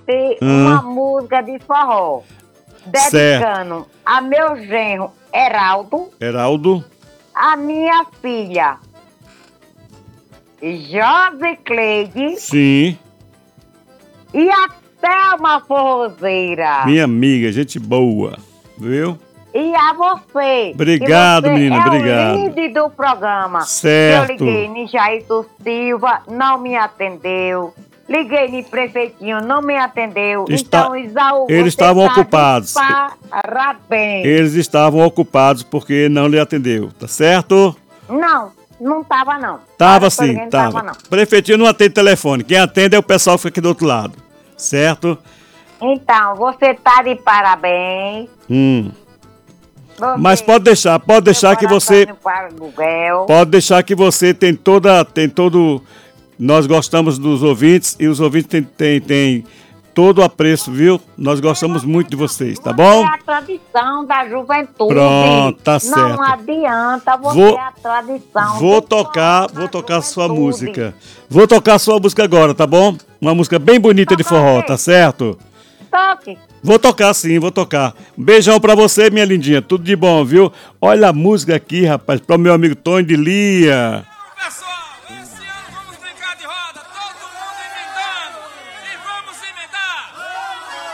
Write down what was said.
cantar uma música de forró. Dedicando a meu genro Heraldo. A minha filha Josicleide. Sim. E a Thelma Forrozeira. Minha amiga, gente boa, viu? E a você. Obrigado, menina, obrigado. O líder do programa. Certo. Eu liguei em Jairto Silva, não me atendeu. Liguei no prefeitinho, não me atendeu. Então, Isaú, eles estavam ocupados. Parabéns. Eles estavam ocupados porque não lhe atendeu, tá certo? Não tava não. Tava sim, tava. Não. Prefeitinho não atende telefone. Quem atende é o pessoal que fica aqui do outro lado. Certo? Então, você tá de parabéns. Mas pode deixar que você. Pode deixar que você tem todo. Nós gostamos dos ouvintes e os ouvintes têm todo o apreço, viu? Nós gostamos muito de vocês, tá bom? É a tradição da juventude. Pronto, tá certo. Não adianta você a tradição. Vou tocar sua música. Vou tocar sua música agora, tá bom? Uma música bem bonita de forró, tá certo? Toque. Vou tocar sim, vou tocar. Um beijão pra você, minha lindinha. Tudo de bom, viu? Olha a música aqui, rapaz, pro meu amigo Tony de Lia.